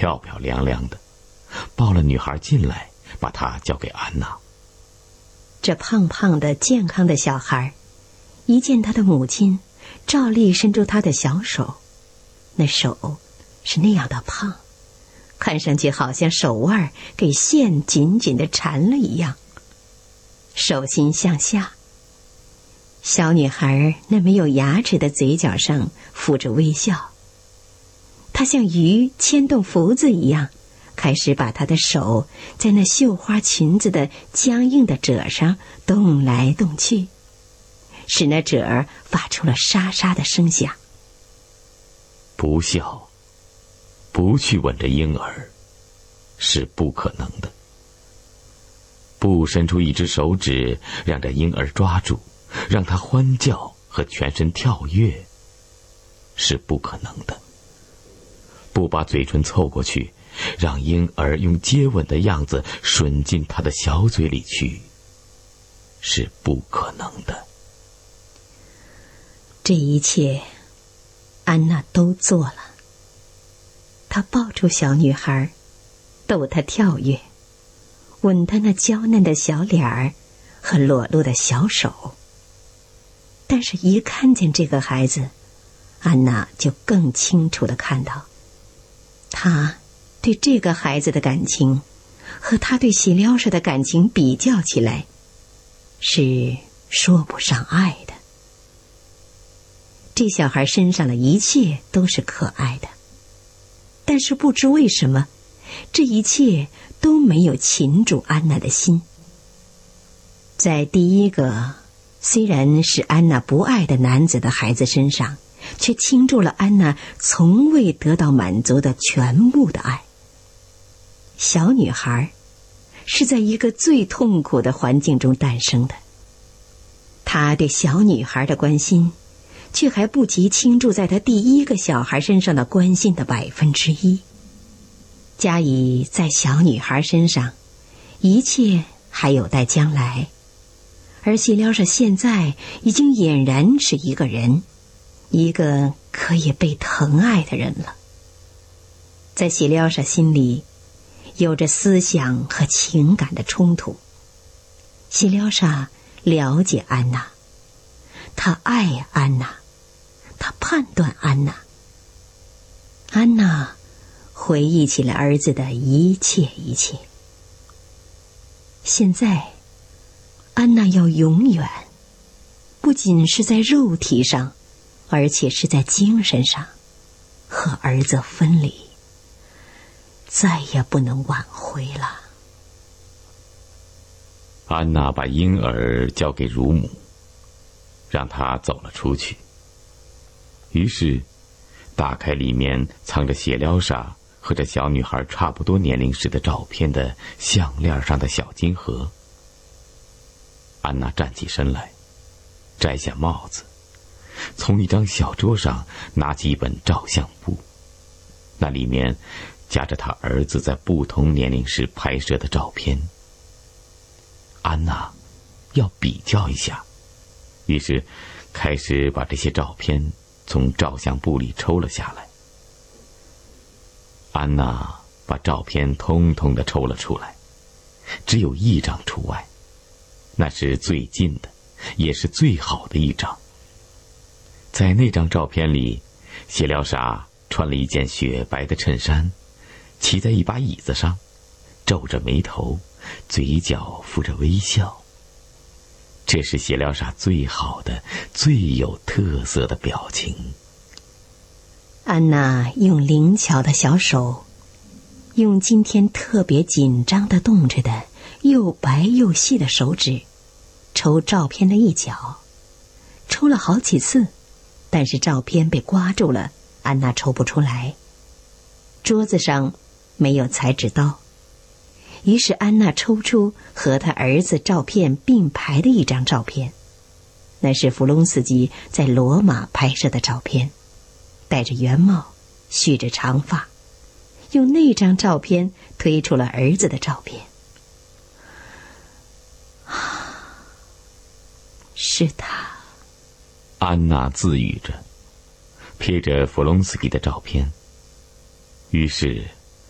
漂漂亮亮的，抱了女孩进来，把她交给安娜。 这胖胖的健康的小孩一见他的母亲，照例伸出他的小手，那手是那样的胖，看上去好像手腕给线紧紧地缠了一样。手心向下，小女孩那没有牙齿的嘴角上附着微笑。她像鱼牵动福子一样，开始把她的手在那绣花裙子的僵硬的褶上动来动去，使那褶儿发出了沙沙的声响。 不笑，不去吻着婴儿，是不可能的。不伸出一只手指让这婴儿抓住，让他欢叫和全身跳跃，是不可能的。不把嘴唇凑过去，让婴儿用接吻的样子吮进他的小嘴里去，是不可能的。 这一切安娜都做了。她抱住小女孩，逗她跳跃，吻她那娇嫩的小脸儿和裸露的小手。但是一看见这个孩子，安娜就更清楚地看到，她对这个孩子的感情和她对喜撩莎的感情比较起来，是说不上爱的。这小孩身上的一切都是可爱的，但是不知为什么，这一切都没有擒住安娜的心。在第一个虽然是安娜不爱的男子的孩子身上，却倾注了安娜从未得到满足的全部的爱。小女孩是在一个最痛苦的环境中诞生的，她对小女孩的关心却还不及倾注在她第一个小孩身上的关心的1%。加以在小女孩身上，一切还有待将来。而喜撩莎现在已经俨然是一个人，一个可以被疼爱的人了。在喜撩莎心里有着思想和情感的冲突。喜撩莎了解安娜，她爱安娜，她判断安娜。安娜回忆起了儿子的一切一切。现在安娜要永远，不仅是在肉体上，而且是在精神上，和儿子分离，再也不能挽回了。 安娜把婴儿交给乳母，让他走了出去。于是打开里面藏着喜撩莎和这小女孩差不多年龄时的照片的项链上的小金盒。安娜站起身来，摘下帽子，从一张小桌上拿起一本照相簿，那里面夹着他儿子在不同年龄时拍摄的照片。安娜要比较一下，于是开始把这些照片从照相簿里抽了下来。安娜把照片通通地抽了出来，只有一张除外，那是最近的，也是最好的一张。在那张照片里，喜撩莎穿了一件雪白的衬衫，骑在一把椅子上，皱着眉头，嘴角附着微笑。这是喜撩莎最好的、最有特色的表情。 安娜用灵巧的小手，用今天特别紧张地动着的又白又细的手指，抽照片的一角，抽了好几次，但是照片被刮住了，安娜抽不出来。桌子上没有裁纸刀，于是安娜抽出和她儿子照片并排的一张照片，那是弗隆斯基在罗马拍摄的照片，戴着圆帽，蓄着长发，用那张照片推出了儿子的照片。是他， 安娜自语着，瞥着弗隆斯基的照片。于是